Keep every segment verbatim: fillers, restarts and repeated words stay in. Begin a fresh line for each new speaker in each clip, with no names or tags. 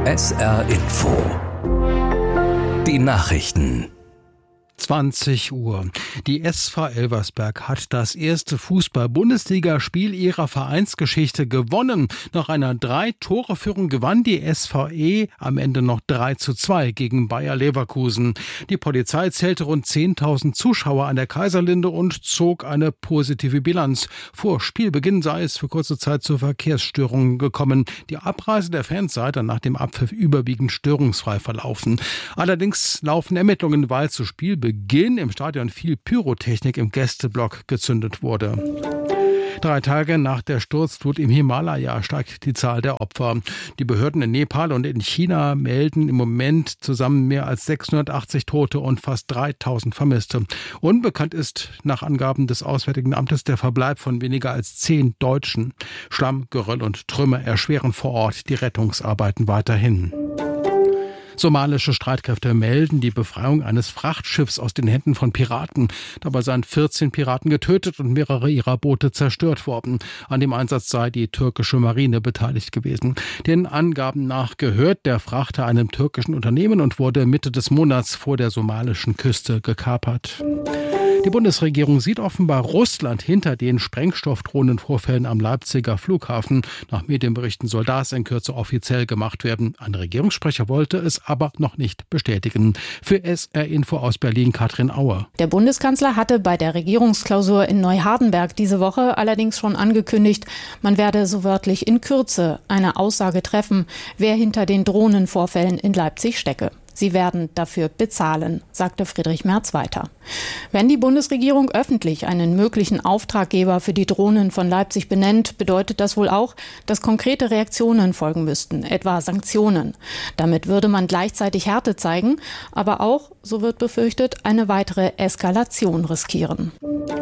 S R Info. Die Nachrichten.
zwanzig Uhr. Die S V Elversberg hat das erste Fußball-Bundesligaspiel ihrer Vereinsgeschichte gewonnen. Nach einer Drei-Tore-Führung gewann die S V E am Ende noch drei zu zwei gegen Bayer Leverkusen. Die Polizei zählte rund zehntausend Zuschauer an der Kaiserlinde und zog eine positive Bilanz. Vor Spielbeginn sei es für kurze Zeit zu Verkehrsstörungen gekommen. Die Abreise der Fans sei dann nach dem Abpfiff überwiegend störungsfrei verlaufen. Allerdings laufen Ermittlungen, weil zu Spielbeginn Beginn im Stadion viel Pyrotechnik im Gästeblock gezündet wurde. Drei Tage nach der Sturzflut im Himalaya steigt die Zahl der Opfer. Die Behörden in Nepal und in China melden im Moment zusammen mehr als sechshundertachtzig Tote und fast dreitausend Vermisste. Unbekannt ist nach Angaben des Auswärtigen Amtes der Verbleib von weniger als zehn Deutschen. Schlamm, Geröll und Trümmer erschweren vor Ort die Rettungsarbeiten weiterhin. Somalische Streitkräfte melden die Befreiung eines Frachtschiffs aus den Händen von Piraten. Dabei seien vierzehn Piraten getötet und mehrere ihrer Boote zerstört worden. An dem Einsatz sei die türkische Marine beteiligt gewesen. Den Angaben nach gehört der Frachter einem türkischen Unternehmen und wurde Mitte des Monats vor der somalischen Küste gekapert. Die Bundesregierung sieht offenbar Russland hinter den Sprengstoffdrohnenvorfällen am Leipziger Flughafen. Nach Medienberichten soll das in Kürze offiziell gemacht werden. Ein Regierungssprecher wollte es aber noch nicht bestätigen. Für S R Info aus Berlin Katrin Auer.
Der Bundeskanzler hatte bei der Regierungsklausur in Neuhardenberg diese Woche allerdings schon angekündigt, man werde so wörtlich in Kürze eine Aussage treffen, wer hinter den Drohnenvorfällen in Leipzig stecke. Sie werden dafür bezahlen, sagte Friedrich Merz weiter. Wenn die Bundesregierung öffentlich einen möglichen Auftraggeber für die Drohnen von Leipzig benennt, bedeutet das wohl auch, dass konkrete Reaktionen folgen müssten, etwa Sanktionen. Damit würde man gleichzeitig Härte zeigen, aber auch, so wird befürchtet, eine weitere Eskalation riskieren.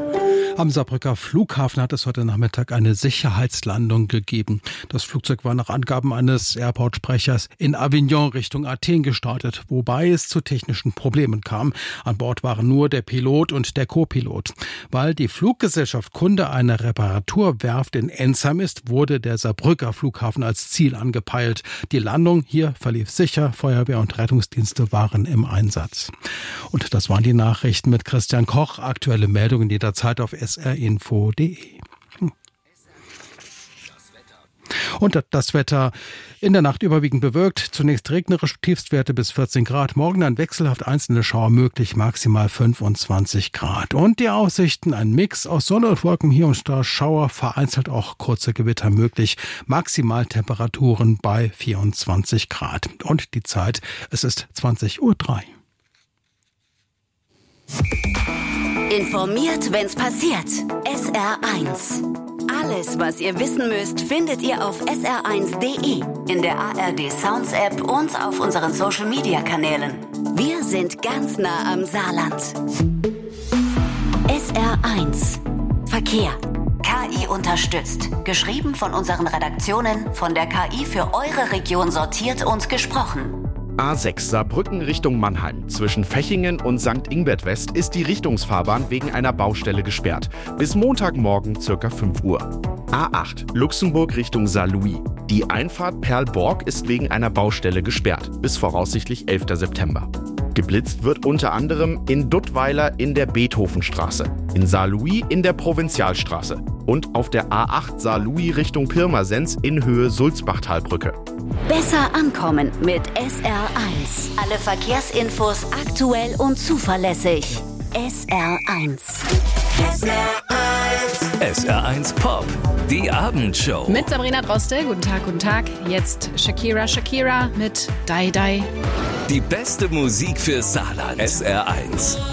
Am Saarbrücker Flughafen hat es heute Nachmittag eine Sicherheitslandung gegeben. Das Flugzeug war nach Angaben eines Airport-Sprechers in Avignon Richtung Athen gestartet, wobei es zu technischen Problemen kam. An Bord waren nur der Pilot und der Co-Pilot. Weil die Fluggesellschaft Kunde einer Reparaturwerft in Ensheim ist, wurde der Saarbrücker Flughafen als Ziel angepeilt. Die Landung hier verlief sicher, Feuerwehr und Rettungsdienste waren im Einsatz. Und das waren die Nachrichten mit Christian Koch. Aktuelle Meldungen jederzeit auf s r info punkt d e. Und das Wetter in der Nacht überwiegend bewölkt. Zunächst regnerisch, Tiefstwerte bis vierzehn Grad. Morgen dann wechselhaft einzelne Schauer möglich, maximal fünfundzwanzig Grad. Und die Aussichten, ein Mix aus Sonne und Wolken, hier und da Schauer, vereinzelt auch kurze Gewitter möglich. Maximaltemperaturen bei vierundzwanzig Grad. Und die Zeit, es ist zwanzig Uhr drei.
Informiert, wenn's passiert. S R eins. Alles, was ihr wissen müsst, findet ihr auf s r eins punkt d e, in der A R D Sounds App und auf unseren Social Media Kanälen. Wir sind ganz nah am Saarland. S R eins. Verkehr. K I unterstützt. Geschrieben von unseren Redaktionen, von der K I für eure Region sortiert und gesprochen.
A sechs Saarbrücken Richtung Mannheim. Zwischen Fechingen und Sankt Ingbert West ist die Richtungsfahrbahn wegen einer Baustelle gesperrt. Bis Montagmorgen ca. fünf Uhr. A acht Luxemburg Richtung Saarlouis. Die Einfahrt Perlborg ist wegen einer Baustelle gesperrt. Bis voraussichtlich elfter September. Geblitzt wird unter anderem in Duttweiler in der Beethovenstraße, in Saarlouis in der Provinzialstraße und auf der A acht Saarlouis Richtung Pirmasens in Höhe Sulzbachtalbrücke.
Besser ankommen mit S R eins. Alle Verkehrsinfos aktuell und zuverlässig. S R eins.
S R eins. S R eins Pop. Die Abendshow.
Mit Sabrina Droste. Guten Tag, guten Tag. Jetzt Shakira, Shakira mit Dai Dai.
Die beste Musik für Saarland. S R eins.